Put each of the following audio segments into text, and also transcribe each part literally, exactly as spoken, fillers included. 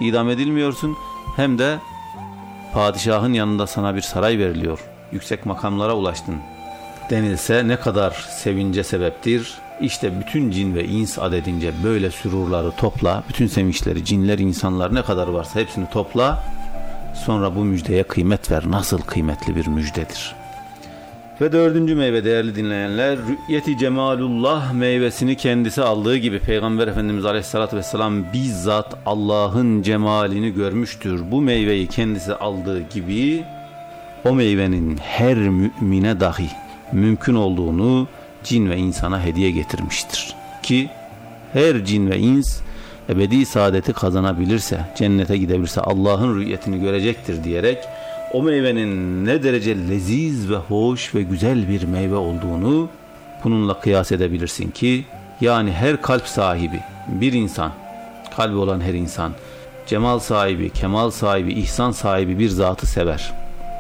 idam edilmiyorsun, hem de padişahın yanında sana bir saray veriliyor. Yüksek makamlara ulaştın denilse ne kadar sevince sebeptir. İşte bütün cin ve ins adedince böyle sürurları topla, bütün sevinçleri, cinler, insanlar ne kadar varsa hepsini topla, sonra bu müjdeye kıymet ver. Nasıl kıymetli bir müjdedir. Ve dördüncü meyve değerli dinleyenler, rü'yeti cemalullah meyvesini kendisi aldığı gibi Peygamber Efendimiz Aleyhisselatü Vesselam bizzat Allah'ın cemalini görmüştür. Bu meyveyi kendisi aldığı gibi o meyvenin her mümine dahi mümkün olduğunu cin ve insana hediye getirmiştir. Ki her cin ve ins ebedi saadeti kazanabilirse, cennete gidebilirse Allah'ın rü'yetini görecektir diyerek o meyvenin ne derece leziz ve hoş ve güzel bir meyve olduğunu bununla kıyas edebilirsin ki, yani her kalp sahibi bir insan, kalbi olan her insan, cemal sahibi, kemal sahibi, ihsan sahibi bir zatı sever.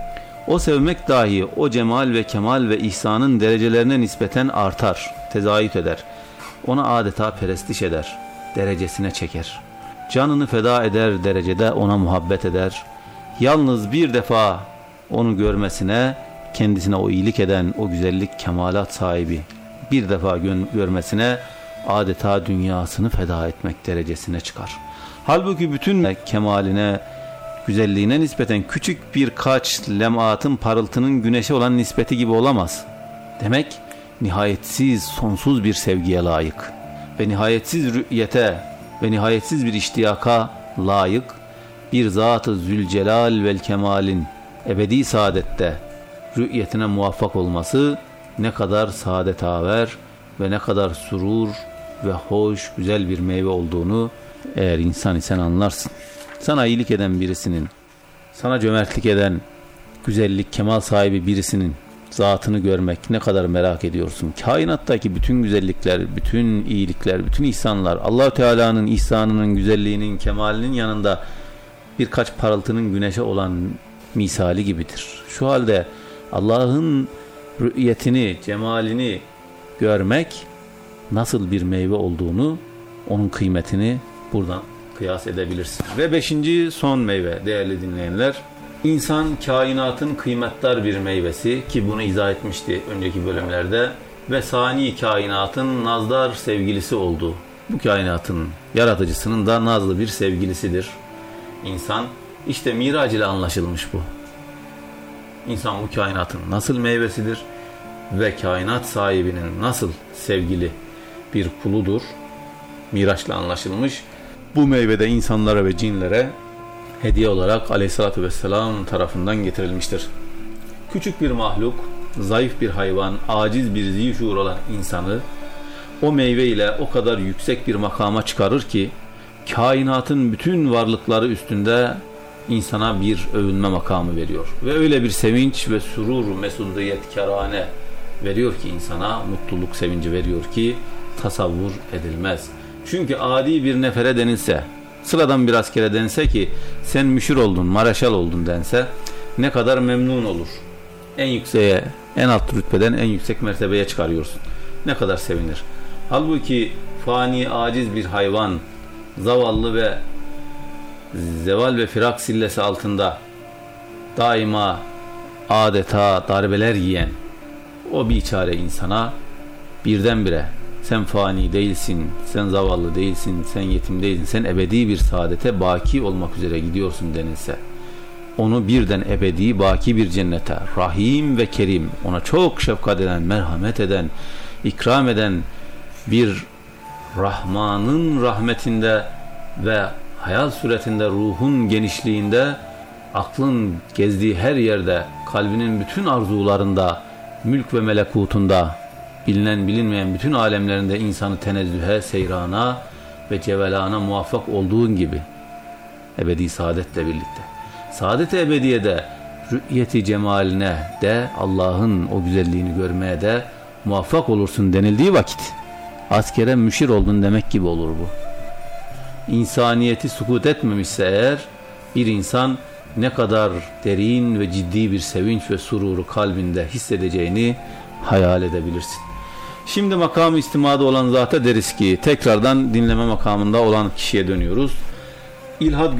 O sevmek dahi o cemal ve kemal ve ihsanın derecelerine nispeten artar, tezahüt eder. Ona adeta perestiş eder, derecesine çeker. Canını feda eder derecede ona muhabbet eder. Yalnız bir defa onu görmesine, kendisine o iyilik eden, o güzellik, kemalat sahibi bir defa görmesine adeta dünyasını feda etmek derecesine çıkar. Halbuki bütün kemaline, güzelliğine nispeten küçük birkaç lemaatın, parıltının güneşe olan nispeti gibi olamaz. Demek nihayetsiz, sonsuz bir sevgiye layık ve nihayetsiz rü'yete ve nihayetsiz bir iştiyaka layık bir Zat-ı Zülcelal vel Kemal'in ebedi saadette rü'yetine muvaffak olması ne kadar saadethaver ve ne kadar surur ve hoş, güzel bir meyve olduğunu eğer insan isen anlarsın. Sana iyilik eden birisinin, sana cömertlik eden, güzellik, kemal sahibi birisinin zatını görmek ne kadar merak ediyorsun. Kainattaki bütün güzellikler, bütün iyilikler, bütün ihsanlar Allah-u Teala'nın ihsanının, güzelliğinin, kemalinin yanında birkaç parıltının güneşe olan misali gibidir. Şu halde Allah'ın rü'yetini, cemalini görmek nasıl bir meyve olduğunu, onun kıymetini buradan kıyas edebilirsin. Ve beşinci son meyve değerli dinleyenler, insan kainatın kıymetdar bir meyvesi ki bunu izah etmişti önceki bölümlerde ve sani kainatın nazdar sevgilisi olduğu, bu kainatın yaratıcısının da nazlı bir sevgilisidir. İnsan, işte Miraç ile anlaşılmış bu. İnsan bu kainatın nasıl meyvesidir ve kainat sahibinin nasıl sevgili bir kuludur. Miraç'la anlaşılmış. Bu meyvede insanlara ve cinlere hediye olarak Aleyhisselatü Vesselam tarafından getirilmiştir. Küçük bir mahluk, zayıf bir hayvan, aciz bir zişur olan insanı o meyve ile o kadar yüksek bir makama çıkarır ki kainatın bütün varlıkları üstünde insana bir övünme makamı veriyor. Ve öyle bir sevinç ve surur, mesudiyet, kerane veriyor ki insana, mutluluk sevinci veriyor ki tasavvur edilmez. Çünkü adi bir nefere denilse, sıradan bir askere dense ki sen müşir oldun, mareşal oldun dense ne kadar memnun olur. En yükseğe, en alt rütbeden en yüksek mertebeye çıkarıyorsun. Ne kadar sevinir. Halbuki fani, aciz bir hayvan, zavallı ve zeval ve firak sillesi altında daima adeta darbeler yiyen o biçare insana birdenbire sen fani değilsin, sen zavallı değilsin, sen yetim değilsin, sen ebedi bir saadete baki olmak üzere gidiyorsun denilse, onu birden ebedi baki bir cennete, Rahim ve Kerim, ona çok şefkat eden, merhamet eden, ikram eden bir Rahman'ın rahmetinde ve hayal suretinde, ruhun genişliğinde, aklın gezdiği her yerde, kalbinin bütün arzularında, mülk ve melekutunda, bilinen bilinmeyen bütün alemlerinde insanı tenezzühe, seyrana ve cevelana muvaffak olduğun gibi ebedi saadetle birlikte. Saadet-i ebediyede rü'yeti cemaline de, Allah'ın o güzelliğini görmeye de muvaffak olursun denildiği vakit askere müşir oldun demek gibi olur bu. İnsaniyeti sukut etmemişse eğer bir insan ne kadar derin ve ciddi bir sevinç ve sururu kalbinde hissedeceğini hayal edebilirsin. Şimdi makam-ı istimada olan zata deriz ki, tekrardan dinleme makamında olan kişiye dönüyoruz. İlhad